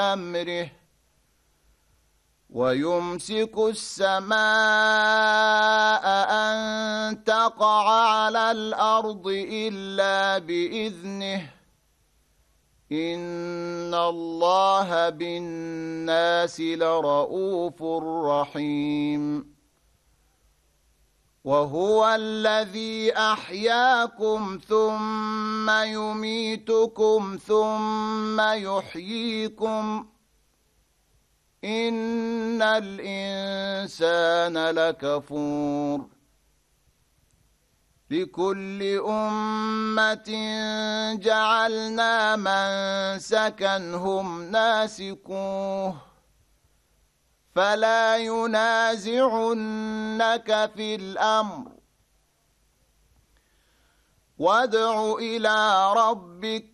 أمره ويمسك السماء أن تقع على الأرض إلا بإذنه إن الله بالناس لرءوف رحيم وهو الذي أحياكم ثم يميتكم ثم يحييكم إن الإنسان لكفور لكل أمة جعلنا منسكا هم ناسكوه فلا ينازعنك في الأمر وادع إلى ربك